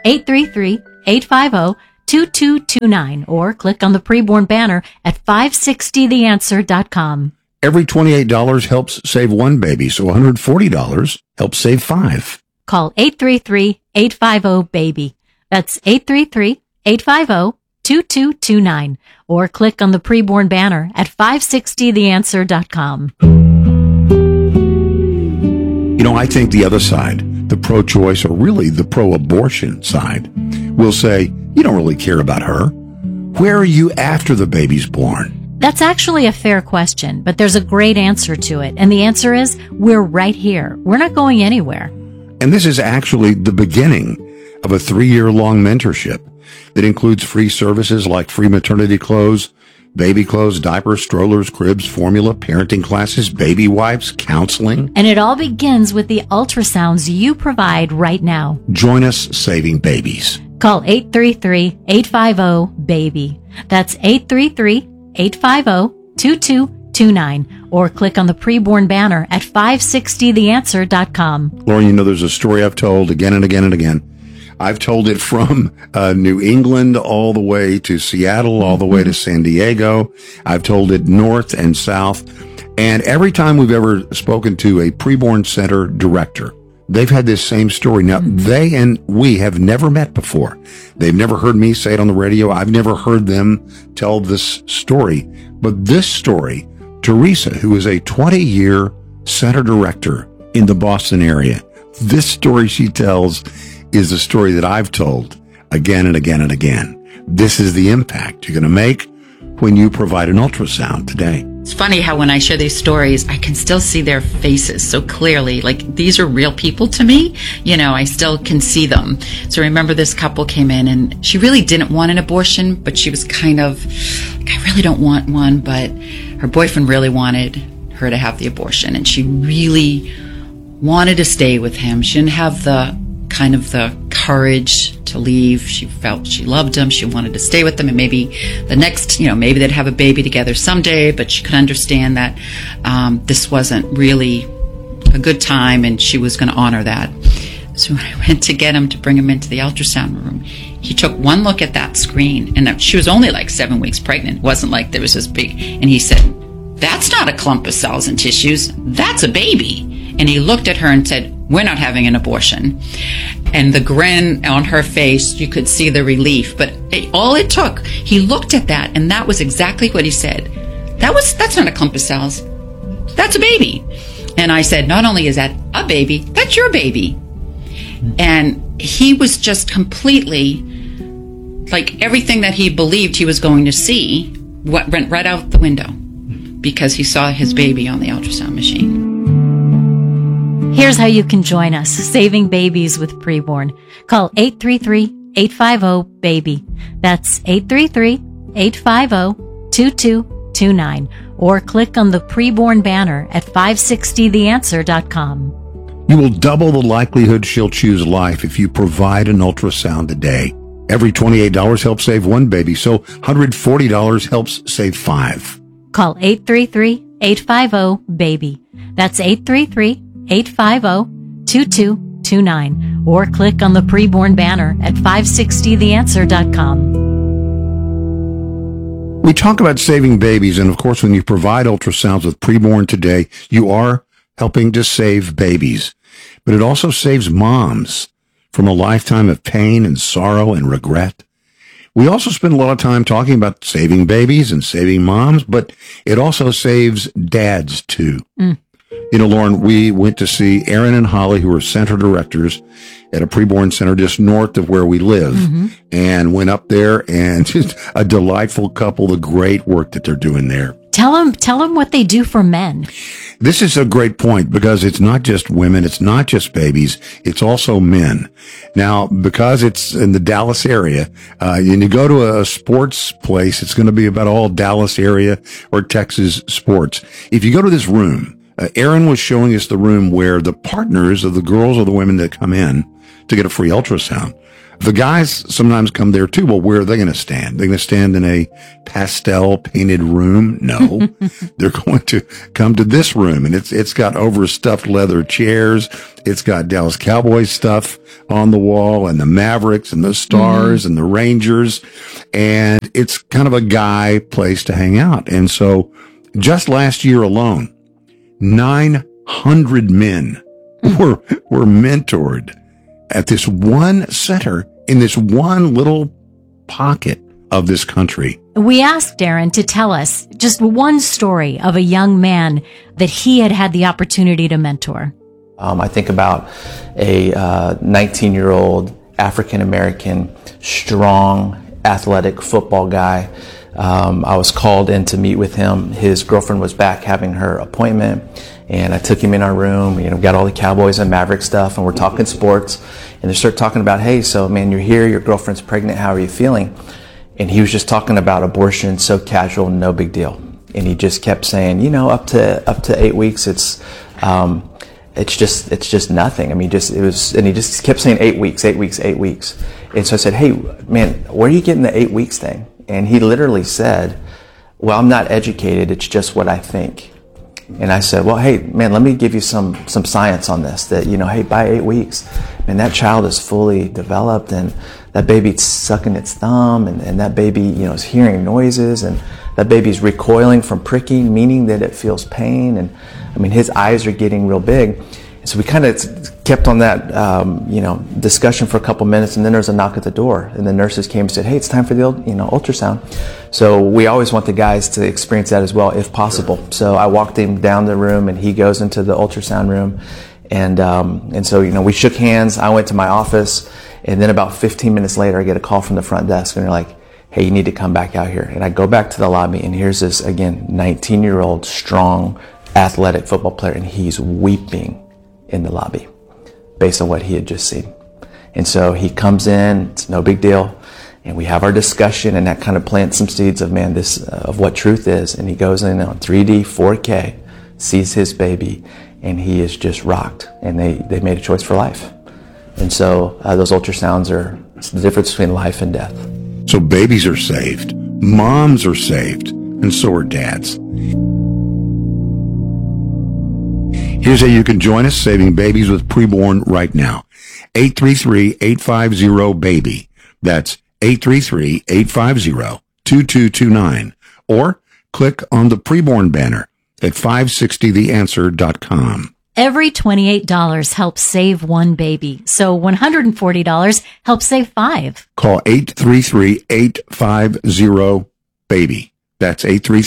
833-850-2229 or click on the preborn banner at 560theanswer.com. Every $28 helps save one baby, so $140 helps save 5. Call 833-850-BABY. That's 833-850-2229 or click on the preborn banner at 560theanswer.com. You know, I think the other side, the pro-choice or really the pro-abortion side, will say, you don't really care about her. Where are you after the baby's born? That's actually a fair question, but there's a great answer to it. And the answer is, we're right here. We're not going anywhere. And this is actually the beginning of a 3-year-long mentorship that includes free services like free maternity clothes, baby clothes, diapers, strollers, cribs, formula, parenting classes, baby wipes, counseling. And it all begins with the ultrasounds you provide right now. Join us saving babies. Call 833-850-BABY. That's 833-850-2229 or click on the preborn banner at 560theanswer.com. Lauren, you know, there's a story I've told again and again and again. I've told it from New England all the way to Seattle, all the way to San Diego. I've told it north and south. And every time we've ever spoken to a preborn center director, they've had this same story. Now, they and we have never met before. They've never heard me say it on the radio. I've never heard them tell this story. But this story, Teresa, who is a 20-year center director in the Boston area, this story she tells is the story that I've told again and again and again. This is the impact you're going to make when you provide an ultrasound today. It's funny how when I share these stories, I can still see their faces so clearly. Like, these are real people to me. You know, I still can see them. So I remember this couple came in and she really didn't want an abortion, but she was kind of like, I really don't want one, but her boyfriend really wanted her to have the abortion and she really wanted to stay with him. She didn't have the courage to leave. She felt she loved him. She wanted to stay with him, and maybe the next, maybe they'd have a baby together someday, but she could understand that this wasn't really a good time, and she was going to honor that. So when I went to get him to bring him into the ultrasound room, he took one look at that screen, and she was only like 7 weeks pregnant. It wasn't like there was this big, and he said, "That's not a clump of cells and tissues. That's a baby." And he looked at her and said, "We're not having an abortion." And the grin on her face, you could see the relief. But all it took, he looked at that, and that was exactly what he said. That's not a clump of cells. That's a baby. And I said, not only is that a baby, that's your baby. And he was just completely, like, everything that he believed he was going to see went right out the window because he saw his baby on the ultrasound machine. Here's how you can join us, saving babies with preborn. Call 833-850-BABY. That's 833-850-2229. Or click on the preborn banner at 560theanswer.com. You will double the likelihood she'll choose life if you provide an ultrasound today. Every $28 helps save one baby, so $140 helps save 5. Call 833-850-BABY. That's 833-850-2229 or click on the preborn banner at 560theanswer.com. We talk about saving babies, and of course, when you provide ultrasounds with preborn today, you are helping to save babies. But it also saves moms from a lifetime of pain and sorrow and regret. We also spend a lot of time talking about saving babies and saving moms, but it also saves dads too. You know, Lauren, we went to see Aaron and Holly, who are center directors at a preborn center just north of where we live, and went up there, and just a delightful couple, the great work that they're doing there. Tell them what they do for men. This is a great point because it's not just women, it's not just babies, it's also men. Now, because it's in the Dallas area, and you go to a sports place, it's going to be about all Dallas area or Texas sports. If you go to this room, Aaron was showing us the room where the partners of the girls or the women that come in to get a free ultrasound The guys sometimes come there too. Well, where are they going to stand? They're going to stand in a pastel painted room? No, they're going to come to this room, and it's got overstuffed leather chairs. It's got Dallas Cowboys stuff on the wall, and the Mavericks and the Stars and the Rangers. And it's kind of a guy place to hang out. And so just last year alone, 900 men were mentored at this one center in this one little pocket of this country. We asked Darren to tell us just one story of a young man that he had the opportunity to mentor. I think about a 19-year-old African-American, strong, athletic football guy. I was called in to meet with him. His girlfriend was back having her appointment, and I took him in our room, got all the Cowboys and Maverick stuff, and we're talking sports. And they start talking about, hey, so man, you're here, your girlfriend's pregnant, how are you feeling? And he was just talking about abortion, so casual, no big deal. And he just kept saying, up to 8 weeks, it's just nothing. I mean, and he just kept saying 8 weeks, 8 weeks, 8 weeks. And so I said, hey, man, where are you getting the 8 weeks thing? And he literally said, well, I'm not educated, it's just what I think. And I said, well, hey, man, let me give you some science on this, that, hey, by 8 weeks, man, that child is fully developed, and that baby's sucking its thumb, and that baby, is hearing noises, and that baby's recoiling from pricking, meaning that it feels pain. And I mean, his eyes are getting real big. And so we kind of kept on that, discussion for a couple minutes, and then there was a knock at the door, and the nurses came and said, hey, it's time for the ultrasound. So we always want the guys to experience that as well, if possible. So I walked him down the room, and he goes into the ultrasound room, and so we shook hands. I went to my office, and then about 15 minutes later, I get a call from the front desk, and they're like, hey, you need to come back out here. And I go back to the lobby, and here's this, again, 19-year-old, strong, athletic football player, and he's weeping in the lobby based on what he had just seen. And so he comes in, it's no big deal, and we have our discussion, and that kind of plants some seeds of, man, this of what truth is. And he goes in on 3D, 4K, sees his baby, and he is just rocked. And they made a choice for life. And so those ultrasounds it's the difference between life and death. So babies are saved, moms are saved, and so are dads. Here's how you can join us saving babies with preborn right now. 833-850-BABY. That's 833-850-2229. Or click on the preborn banner at 560theanswer.com. Every $28 helps save one baby. So $140 helps save 5. Call 833-850-BABY. That's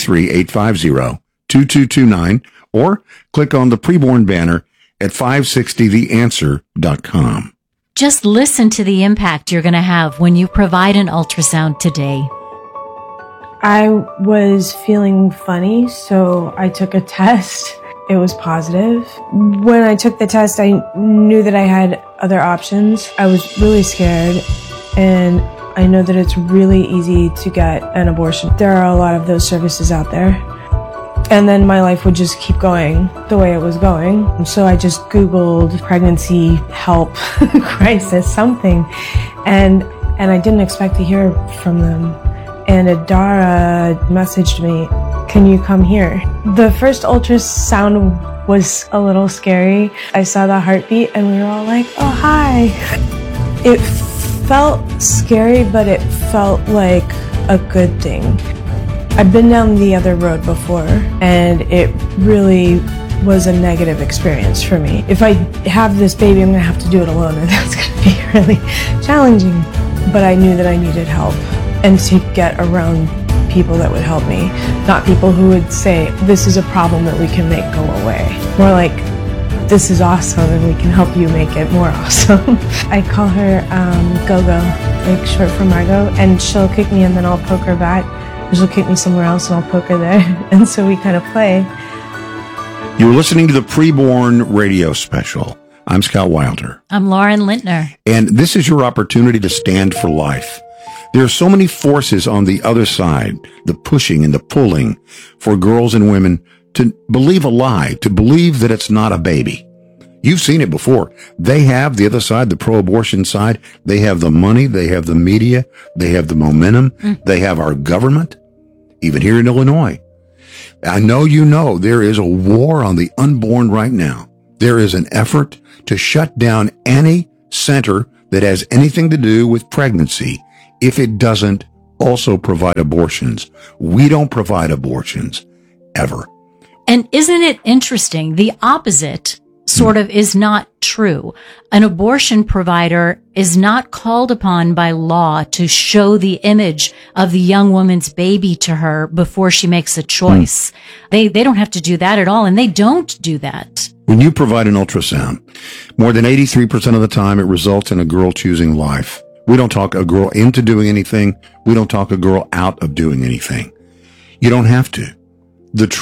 833-850-2229. Or click on the preborn banner at 560theanswer.com. Just listen to the impact you're going to have when you provide an ultrasound today. I was feeling funny, so I took a test. It was positive. When I took the test, I knew that I had other options. I was really scared, and I know that it's really easy to get an abortion. There are a lot of those services out there. And then my life would just keep going the way it was going. So I just Googled pregnancy help crisis something. And I didn't expect to hear from them. And Adara messaged me, can you come here? The first ultrasound was a little scary. I saw the heartbeat and we were all like, oh, hi. It felt scary, but it felt like a good thing. I've been down the other road before, and it really was a negative experience for me. If I have this baby, I'm going to have to do it alone, and that's going to be really challenging. But I knew that I needed help, and to get around people that would help me, not people who would say, this is a problem that we can make go away. More like, this is awesome, and we can help you make it more awesome. I call her Go-Go, like short for Margot, and she'll kick me, and then I'll poke her back. She'll kick me somewhere else and I'll poke her there. And so we kind of play. You're listening to the Preborn radio special. I'm Scott Wilder. I'm Lauren Lintner. And this is your opportunity to stand for life. There are so many forces on the other side, the pushing and the pulling for girls and women to believe a lie, to believe that it's not a baby. You've seen it before. They have the other side, the pro-abortion side. They have the money. They have the media. They have the momentum. They have our government, even here in Illinois. I know you know there is a war on the unborn right now. There is an effort to shut down any center that has anything to do with pregnancy if it doesn't also provide abortions. We don't provide abortions, ever. And isn't it interesting? The opposite sort of is not true. An abortion provider is not called upon by law to show the image of the young woman's baby to her before she makes a choice. They don't have to do that at all, and they don't do that. When you provide an ultrasound, more than 83% of the time it results in a girl choosing life. We don't talk a girl into doing anything. We don't talk a girl out of doing anything. You don't have to. The